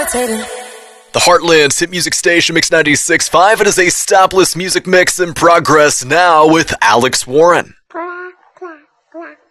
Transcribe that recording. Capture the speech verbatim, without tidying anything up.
levitating. The Heartland's hit music station, Mix ninety-six point five. It is a stopless music mix in progress now with Alex Warren. Blah, blah, blah.